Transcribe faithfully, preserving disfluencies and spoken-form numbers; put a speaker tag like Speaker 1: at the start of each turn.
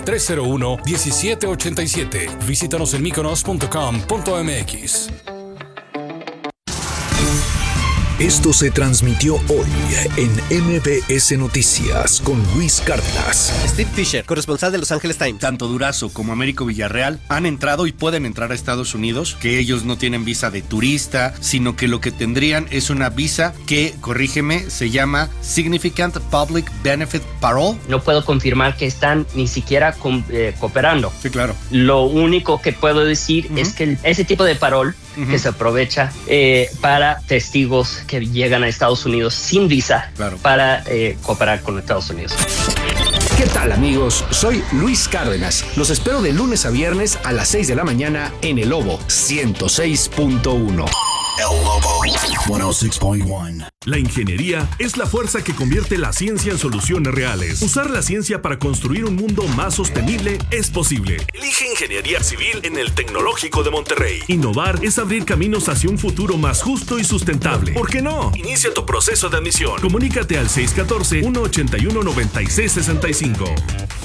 Speaker 1: tres cero uno, uno siete ocho siete. Visítanos en mykonos punto com punto m x.
Speaker 2: Esto se transmitió hoy en M B S Noticias con Luis Cárdenas.
Speaker 3: Steve Fisher, corresponsal de Los Angeles Times.
Speaker 4: Tanto Durazo como Américo Villarreal han entrado y pueden entrar a Estados Unidos, que ellos no tienen visa de turista, sino que lo que tendrían es una visa que, corrígeme, se llama Significant Public Benefit Parole.
Speaker 5: No puedo confirmar que están ni siquiera con, eh, cooperando.
Speaker 4: Sí, claro.
Speaker 5: Lo único que puedo decir uh-huh. es que el, ese tipo de parole uh-huh. que se aprovecha eh, para testigos que llegan a Estados Unidos sin visa
Speaker 4: claro.
Speaker 5: para eh, cooperar con Estados Unidos.
Speaker 6: ¿Qué tal, amigos? Soy Luis Cárdenas. Los espero de lunes a viernes a las seis de la mañana en El Lobo ciento seis punto uno.
Speaker 2: El Lobo ciento seis punto uno.
Speaker 7: La ingeniería es la fuerza que convierte la ciencia en soluciones reales. Usar la ciencia para construir un mundo más sostenible es posible. Elige Ingeniería Civil en el Tecnológico de Monterrey. Innovar es abrir caminos hacia un futuro más justo y sustentable. ¿Por qué no? Inicia tu proceso de admisión. Comunícate al seis uno cuatro, uno ocho uno, nueve seis seis cinco.